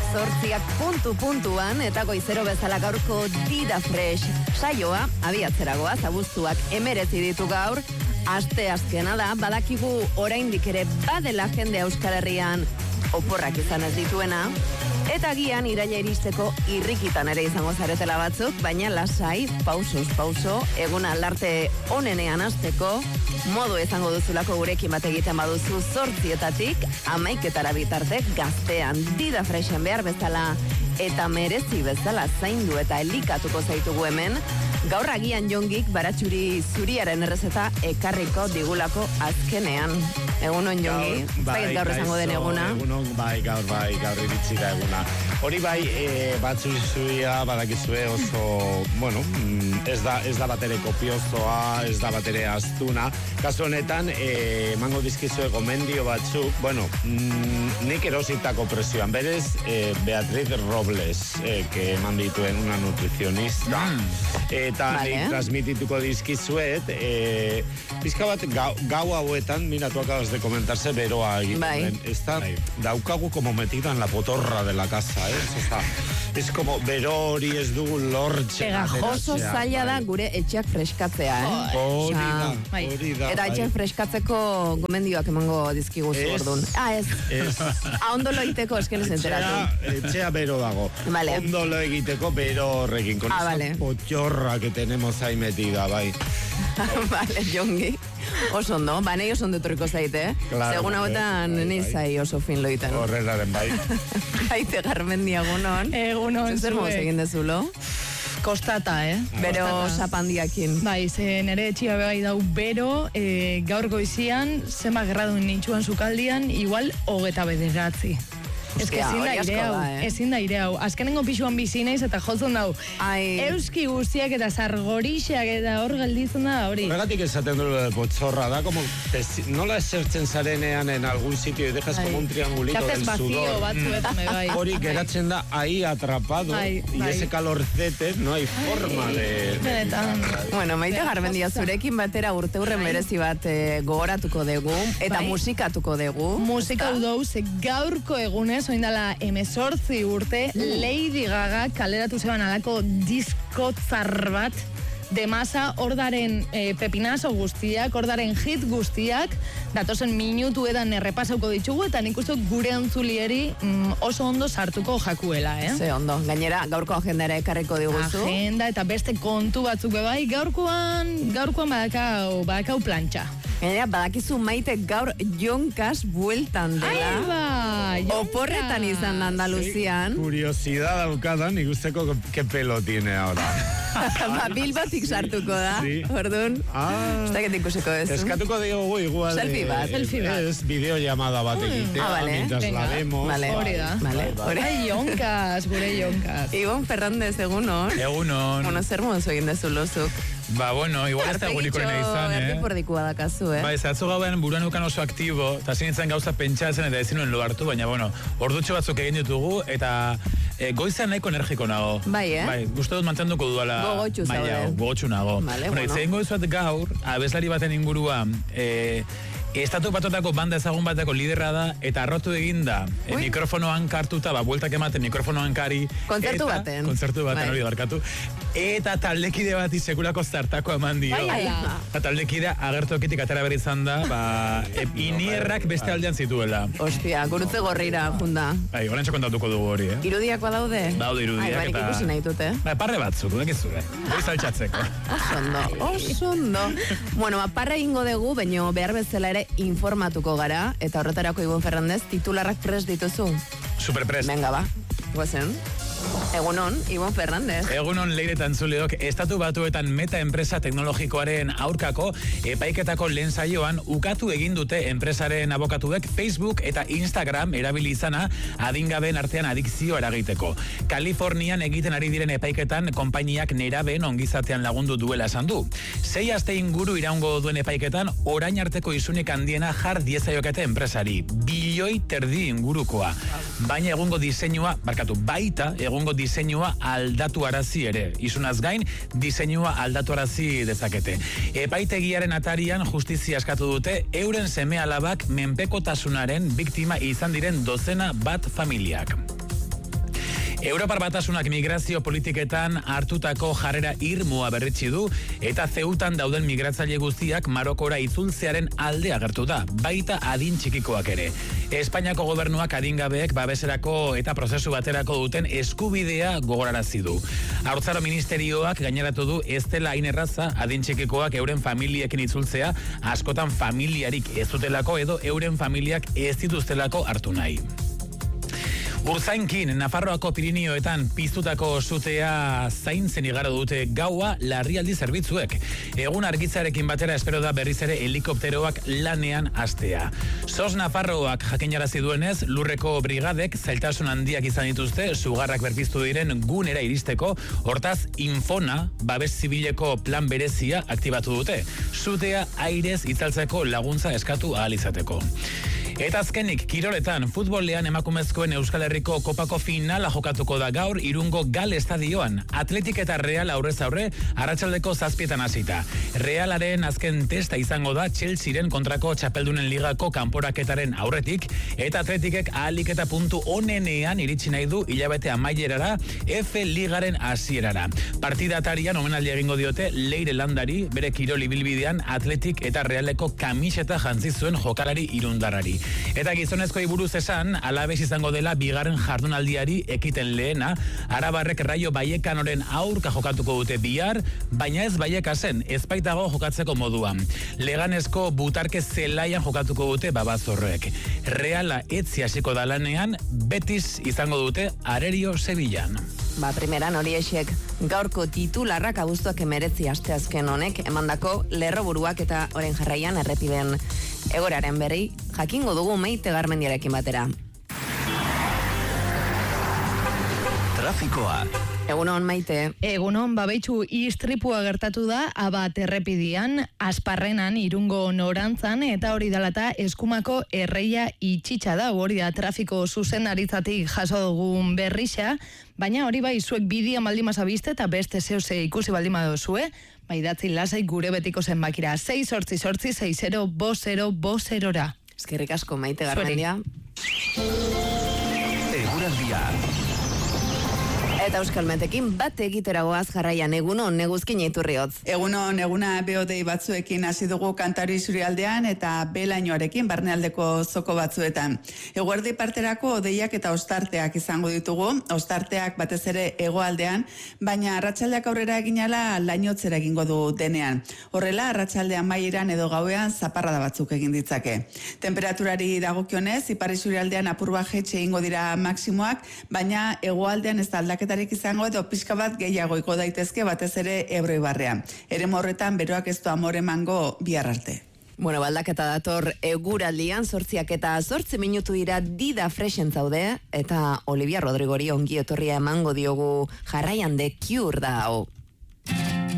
zortziak puntuan eta goizero bezala gaurko Dida Fresh saioa abiatzeragoa abuztuak 19 ditu gaur. Aste azkena da, badakigu oraindik ere badela jende Euskal Herrian oporrak izan ez dituena, eta gian iraila iristeko irrikitan ere izango zaretela batzuk, baina lasai, pauso, eguna aldarte onenean hasteko modu izango duzulako gurekin bat egiten baduzu 8:00 11:00 bitarte gaztean Dida Freshen behar bezala eta merezi bezala zaindu eta elikatuko zaitugu hemen. Gaur agian Jongik baratxuri zuriaren errezeta ekarriko digulako azkenean. Egunon Jongi, gaur izango den eguna. Egunon, gaur iritsi da eguna. Hori bai, batzuri zuria badakizue oso, bueno, ez da batere kopiozoa, ez da batere astuna. Kasu honetan, emango dizkizue gomendio batzuk, bueno, nik erositako presioan, berez, Beatriz Robles, que eman dituen una nutricionista, eta nik transmitituko dizkizuet, pizka bat gau hauetan, mira, tu acabas de comentarse, beroa egiten. Está daukagu como metida en la potorra de la casa, o sea, es como bero hori ez dugu lortxe. Pegajoso zaila da gure etxeak freskatzea, Hori da. Eta etxeak freskatzeko gomendioak emango dizkiguzu ordun. Ez. Ondo lo egiteko esken ez enteratu. Etxea bero dago. Ondo lo egiteko bero horrekin. Con esa potorra que tenemos ahí metida, bai. Vale, Jongi. Oso ondo, nahi oso ondo etorriko zaite, segun hauetan nizai oso fin loitan. Horrelaren, bai. Baite Garmendia, egunon. Egunon, zer moz egin dezulo? Kostata, Bero sapandiakin. Bai, ze nere etxia bai dau bero, gaur goizian, zema gerradun nintxuan sukaldian, igual 29. Ez que ezin da ire hau. Azkenengo pixuan bizi naiz eta jotzen dau. Euski guztiak eta zargorixak eta hor gelditzen da hori. Horregatik esaten du potzorra da, como nola esertzen zarenean en algún sitio y dejas como un triangulito del sudor. Hori geratzen da ahí atrapado y ese calorcete no hay forma de... Bueno, Maite Garmendia, zurekin batera urteurren merezi bat gogoratuko dugu eta musikatuko dugu. Musika udou, ze gaurko egunez oindala 18 urte, Lady Gaga kaleratu zeban alako diskotzar bat de masa, ordaren pepinazo guztiak, ordaren hit guztiak, datozen minutuetan errepasauko ditugu, eta nik uste gure antzulieri oso ondo sartuko jakuela, Ze ondo, gainera gaurko agendara ekarriko diguzu. Agenda eta beste kontu batzuk bai, gaurkoan badakau plantxa. Gainera, badakizu Maite gaur Jonkas bueltan dela. Oporretan izan da Andaluzian. Curiosidad daukadan, ikusteko que pelo tiene ahora. Bilbatik sartuko da, orduan. Ez da ikusiko dezu. Eskatuko diogu igual. Selfie bat. Es videollamada bat egitea, mientras la vemos. Hori da. Gure Jonkas. Ibon Fernández, egunon. Egunon. Bueno, zer mozu egin dezu lozuk. Bueno, igual ez da gurikorena izan, Erpipordikua dakazu, Zatzu gauen buruan ukan oso aktibo, eta zinitzen gauza pentsatzen eta ezin nuen lo hartu, baina, ordutxo batzuk egin ditugu, eta goizan nahiko energiko nago. Bai, Gusto dut mantenduko duela. Gogotxu zaude. Gogotxu nago. Izain goiz bat gaur, abeslari baten ingurua, Estatu Batuetako banda ezagun bateko liderra da, eta arrotu eginda, mikrofonoan kartuta, bueltak ematen mikrofonoan kari. Kontzertu baten, hori barkatu. Eta taldekide bat sekulako zartako eman dio. Eta taldekidea agertokitik atera berri izan da, inierrak beste aldean zituela. Ostia, gurutze gorrira, junda. Horrentxo kontatuko dugu hori, Irudiak badaude? Daude irudiak, barik ikusi nahi dute. Parre batzuk, dakizu, Hori saltxatzeko. Oso ondo. Bueno, parre ingo dugu, baina behar bezala ere informatuko gara, eta horretarako Ibon Fernández, titularrak prest dituzu? Superprest. Venga, ba. Guazen. Egunon, Ibon Fernández. Egunon, leiretan zuleok, Estatu Batuetan Meta enpresa teknologikoaren aurkako epaiketako lehen saioan ukatu egin dute enpresaren abokatuek Facebook eta Instagram erabili izana adingaben artean adikzio eragiteko. Kalifornian egiten ari diren epaiketan konpainiak nerabeen ongizatean lagundu duela esan du. 6 aste inguru iraungo duen epaiketan orain arteko isunik handiena jar diezaiokete enpresari. 1,3 bilioi ingurukoa. Baina egungo diseinua, baita egungo diseinua aldatu arazi ere. Isunaz gain, diseinua aldatu arazi dezakete. Epaitegiaren atarian justizia eskatu dute euren seme alabak menpekotasunaren biktima izan diren 12 bat familiak. Europar Batasunak migrazio politiketan hartutako jarrera irmoa berritsi du eta Zeutan dauden migratzaile guztiak Marokora itzultzearen alde agertu da, baita adin txikikoak ere. Espainiako gobernuak adingabeek babeserako eta prozesu baterako duten eskubidea gogorarazi du. Haurtzaro ministerioak gaineratu du ez dela hain erraza adin txikikoak euren familiekin itzultzea, askotan familiarik ez dutelako edo euren familiak ez dituztelako hartu nahi. Urzainkin, Nafarroako Pirinioetan piztutako sutea zaintzen igaro dute gaua larrialdi zerbitzuek. Egun argitzarekin batera espero da berriz ere helikopteroak lanean hastea. SOS Nafarroak jakinarazi duenez, lurreko brigadek zailtasun handiak izan dituzte sugarrak berpiztu diren gunera iristeko, hortaz Infona, babes zibileko plan berezia aktibatu dute. Sutea airez itzaltzeko laguntza eskatu ahal izateko. Eta azkenik, kiroletan, futbolean emakumezkoen Euskal Herriko kopako finala jokatuko da gaur Irungo Gal estadioan. Atletik eta Real aurrez aurre, arratsaldeko 7:00 hasita. Realaren azken testa izango da Chelsearen kontrako txapeldunen ligako kanporaketaren aurretik, eta Atletikek ahalik eta puntu onenean iritsi nahi du hilabete amaierara, F Ligaren hasierara. Partidatarian omenaldi egingo diote Leire Landari, bere kiroli bilbidean Atletik eta Realeko kamiseta jantzi zuen jokalari irundarrari. Eta gizonezkoi buruz esan, Alabes izango dela bigarren jardunaldiari ekiten lehena, Arabarrek Raio Vallecanoren aurka jokatuko dute bihar, baina ez Vallecasen, ez baitago jokatzeko moduan. Leganezko butarke zelaian jokatuko dute Babazorroek. Reala etzi hasiko da lanean, Betis izango dute Arerio Sevillan. Primeran hori esiek gaurko titularrak abuztuak emeretzi asteazken honek emandako lerroburuak eta oren jarraian errepiden egoraren berri jakingo dugu Maite Garmendiarekin batera. Trafikoa. Egunon, Maite. Egunon, babeitzu istripua gertatu da Abat errepidian, Asparrenan, Irungo norantzan, eta hori dalata eskumako erreia itxitsa da, hori da trafiko zuzendaritzatik jaso dugun berrixa, baina hori bai zuek bidian baldin mazabizte eta beste zehose ikusi baldin badozue, bai datzi lasai gure betiko zenbakira, 688-60-50-50-ra. Eskerrik asko, Maite Garmendia. Eguraldia. Eta Euskalmetekin bat egiteragoaz jarraian egunon neguzkin iturriotz. Egunon, eguna behodei batzuekin hasi dugu Kantari Isurialdean eta belainoarekin barnealdeko zoko batzuetan. Eguerdi parterako odeiak eta ostarteak izango ditugu, ostarteak batez ere hegoaldean, baina arratsaldeak aurrera eginala lainotzera egingo du denean. Horrela, arratsaldean maieran edo gauean zaparrada batzuk egin ditzake. Temperaturari dagokionez, Ipar Isurialdean apur bat jaitsi egingo dira maksimoak, baina hegoaldean ez da aldaketarik izango edo pixka bat gehiago iko daitezke batez ere Ebro ibarrean. Eremu horretan beroak ez du amore emango bihar arte. Bueno, baldaketa dator eguraldian 8:08 minutu dira Dida Freshen zaude eta Olivia Rodrigori ongi etorria emango diogu jarraian The Cure da hau.